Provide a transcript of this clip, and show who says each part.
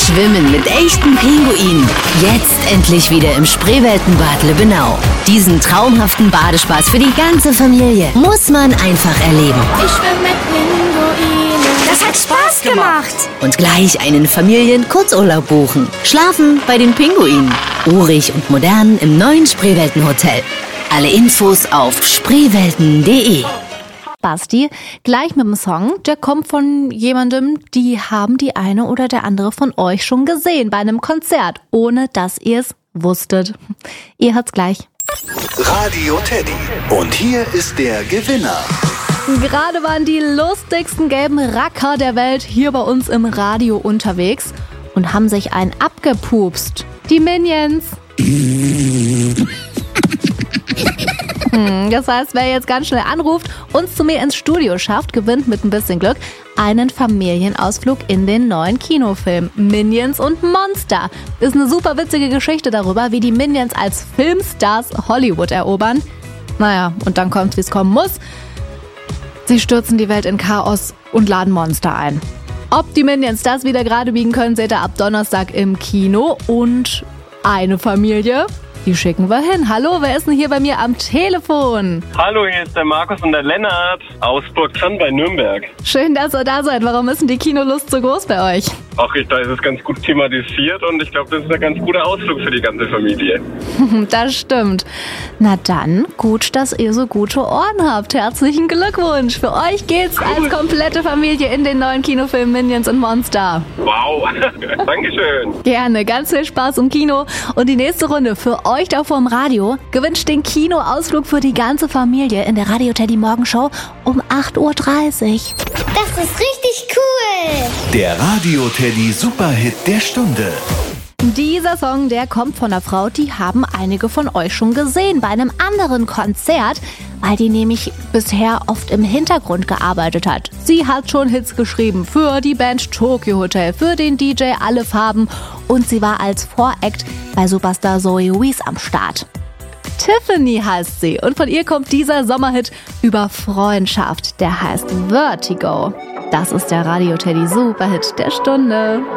Speaker 1: Schwimmen mit echten Pinguinen. Jetzt endlich wieder im Spreeweltenbad Lübbenau. Diesen traumhaften Badespaß für die ganze Familie muss man einfach erleben.
Speaker 2: Ich schwimme mit Pinguinen.
Speaker 3: Das hat Spaß gemacht.
Speaker 1: Und gleich einen Familien-Kurzurlaub buchen. Schlafen bei den Pinguinen. Urig und modern im neuen Spreeweltenhotel. Alle Infos auf spreewelten.de.
Speaker 3: Basti, gleich mit dem Song, der kommt von jemandem, die haben die eine oder der andere von euch schon gesehen bei einem Konzert, ohne dass ihr es wusstet. Ihr hört's gleich.
Speaker 4: Radio Teddy. Und hier ist der Gewinner.
Speaker 3: Gerade waren die lustigsten gelben Racker der Welt hier bei uns im Radio unterwegs und haben sich einen abgepupst. Die Minions. Das heißt, wer jetzt ganz schnell anruft, uns zu mir ins Studio schafft, gewinnt mit ein bisschen Glück einen Familienausflug in den neuen Kinofilm Minions und Monster. Ist eine super witzige Geschichte darüber, wie die Minions als Filmstars Hollywood erobern. Naja, und dann kommt, wie es kommen muss. Sie stürzen die Welt in Chaos und laden Monster ein. Ob die Minions das wieder gerade biegen können, seht ihr ab Donnerstag im Kino. Und eine Familie, die schicken wir hin. Hallo, wer ist denn hier bei mir am Telefon?
Speaker 5: Hallo, hier ist der Markus und der Lennart aus Burgzann bei Nürnberg.
Speaker 3: Schön, dass ihr da seid. Warum ist denn die Kinolust so groß bei euch?
Speaker 5: Ach, da ist es ganz gut thematisiert und ich glaube, das ist ein ganz guter Ausflug für die ganze Familie.
Speaker 3: Das stimmt. Na dann, gut, dass ihr so gute Ohren habt. Herzlichen Glückwunsch. Für euch geht's als komplette Familie in den neuen Kinofilm Minions und Monster.
Speaker 5: Wow, Dankeschön.
Speaker 3: Gerne, ganz viel Spaß im Kino. Und die nächste Runde für euch da vorm Radio gewünscht den Kinoausflug für die ganze Familie in der Radio Teddy Morgenshow um 8.30 Uhr.
Speaker 2: Das ist richtig cool.
Speaker 4: Der Radio Teddy Superhit der Stunde.
Speaker 3: Dieser Song, der kommt von einer Frau, die haben einige von euch schon gesehen bei einem anderen Konzert, weil die nämlich bisher oft im Hintergrund gearbeitet hat. Sie hat schon Hits geschrieben für die Band Tokyo Hotel, für den DJ Alle Farben und sie war als Voract bei Superstar Zoe Wees am Start. Tiffany heißt sie und von ihr kommt dieser Sommerhit über Freundschaft, der heißt Vertigo. Das ist der Radio Teddy Superhit der Stunde.